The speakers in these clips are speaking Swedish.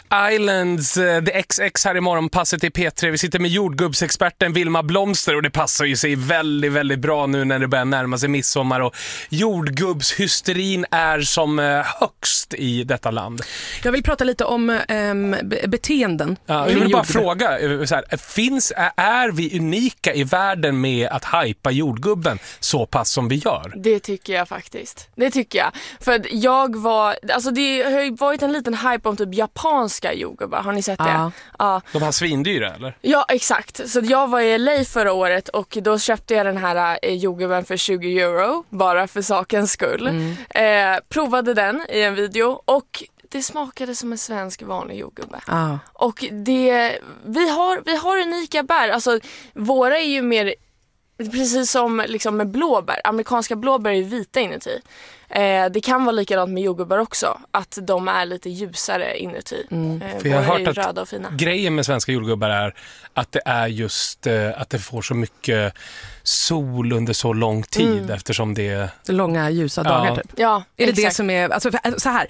Islands, The XX här i morgonpasset i P3. Vi sitter med jordgubbsexperten Vilma Blomster och det passar ju sig väldigt, väldigt bra nu när det börjar närma sig midsommar och jordgubbshysterin är som högst i detta land. Jag vill prata lite om beteenden. Ja, jag vill bara fråga, så här, är vi unika i världen med att hypa jordgubben så pass som vi gör? Det tycker jag faktiskt. Det tycker jag. För att det har ju varit en liten hype om typ japanska jordgubbar. Har ni sett det? Ja. De här svindyra, eller? Ja, exakt. Så jag var i LA förra året och då köpte jag den här jordgubben för 20 euro bara för sakens skull. Provade den i en video och det smakade som en svensk vanlig jordgubbe. Och vi har unika bär. Alltså våra är ju mer precis som liksom med blåbär. Amerikanska blåbär är vita inuti. Det kan vara likadant med jordgubbar också. Att de är lite ljusare inuti. För jag har hört att röda och fina. Grejen med svenska jordgubbar är att det är just att det får så mycket sol under så lång tid eftersom det är långa ljusa dagar typ. Ja, är det exakt. det som är alltså så här,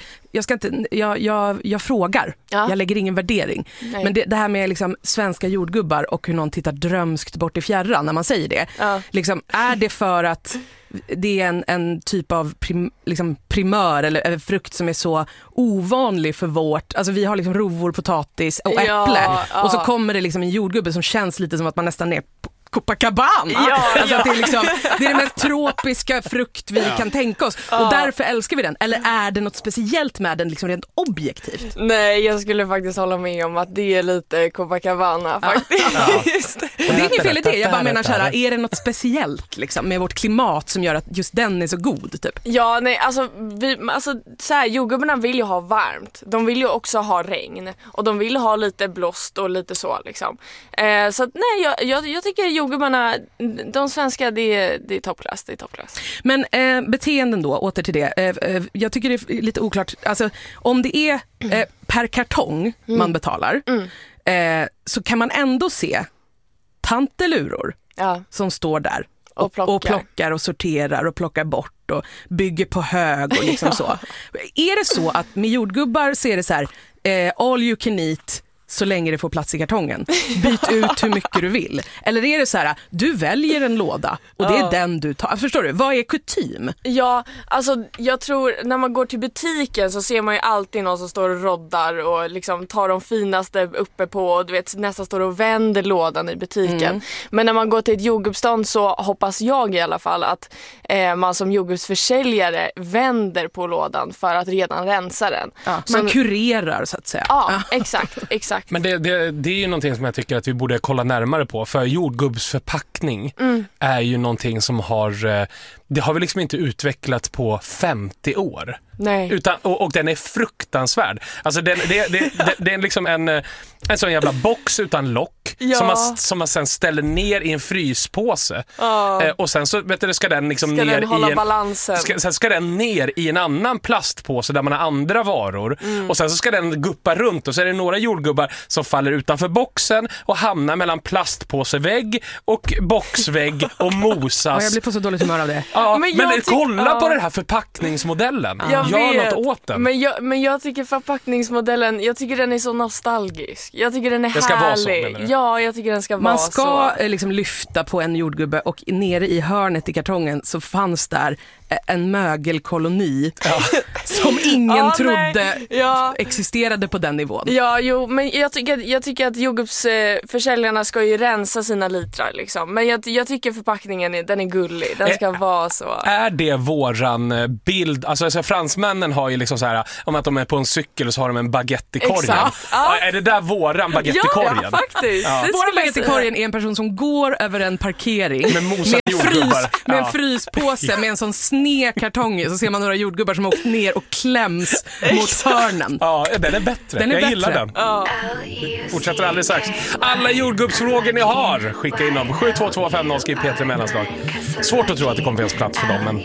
jag frågar. Jag lägger ingen värdering. Nej. Men det här med liksom svenska jordgubbar och hur någon tittar drömskt bort i fjärran när man säger det. Liksom, är det för att det är en typ av primör eller frukt som är så ovanlig för vårt, alltså vi har liksom rovor, potatis och äpple och så kommer det liksom en jordgubbe som känns lite som att man nästan är Copacabana. Alltså att det är det mest tropiska frukt vi kan tänka oss och därför älskar vi den. Eller är det något speciellt med den liksom rent objektivt? Nej, jag skulle faktiskt hålla med om att det är lite Copacabana faktiskt. Och det är inget fel i det. Jag bara menar så här, är det något speciellt liksom med vårt klimat som gör att just den är så god typ? Ja, nej, alltså så här, jordgubbarna vill ju ha varmt. De vill ju också ha regn och de vill ha lite blåst och lite så liksom. Så att, nej, jag tycker jordgubbarna, de svenska, det är toppklass, Men beteenden då, åter till det. Jag tycker det är lite oklart. Alltså, om det är per kartong man betalar så kan man ändå se tanteluror som står där och plockar och sorterar och plockar bort och bygger på hög och liksom så. Är det så att med jordgubbar så är det så här all you can eat så länge det får plats i kartongen. Byt ut hur mycket du vill. Eller är det så här, du väljer en låda och det är den du tar. Förstår du? Vad är kutym? Ja, alltså jag tror när man går till butiken så ser man ju alltid någon som står och roddar och liksom tar de finaste uppe på och du vet nästan står och vänder lådan i butiken. Men när man går till ett jordgubbsstånd så hoppas jag i alla fall att man som jordgubbsförsäljare vänder på lådan för att redan rensa den. Man kurerar så att säga. Ja, exakt. Men det är ju någonting som jag tycker att vi borde kolla närmare på. För jordgubbsförpackning är ju någonting som det har vi liksom inte utvecklat på 50 år. Nej. Och den är fruktansvärd. Alltså det är liksom en sån jävla box utan lock som man sen ställer ner i en fryspåse. Och sen så ska den liksom ner den hålla i balansen. Sen ska den ner i en annan plastpåse där man har andra varor. Och sen så ska den guppa runt och så är det några jordgubbar som faller utanför boxen och hamnar mellan plastpåsevägg och boxvägg och mosas. Jag blir på så dåligt humör av det. Ja, men kolla på den här förpackningsmodellen. Gör något åt den. Men jag tycker förpackningsmodellen, jag tycker den är så nostalgisk. Jag tycker den är det ska härlig. vara så, menar du? Ja, jag tycker den ska vara så. Man ska liksom lyfta på en jordgubbe och nere i hörnet i kartongen så fanns där en mögelkoloni som ingen trodde existerade på den nivån. Ja, jo, men jag tycker att jordgubbsförsäljarna ska ju rensa sina litrar liksom. Men jag tycker förpackningen den är gullig. Den ska vara så. Är det våran bild? Alltså fransmännen har ju liksom så här om att de är på en cykel och så har de en baguette i korgen. Är det där våran baguette i korgen? Ja, faktiskt. Våran baguette i korgen är en person som går över en parkering med en fryspåse med en sån kartong så ser man några jordgubbar som har åkt ner och kläms mot hörnen. Ja, den är bättre. Jag gillar den. Fortsätter alldeles strax. Alla jordgubbsfrågor ni har, skicka in dem. 72250, skriv P3 mellanslag. Svårt att tro att det kommer finnas plats för dem, men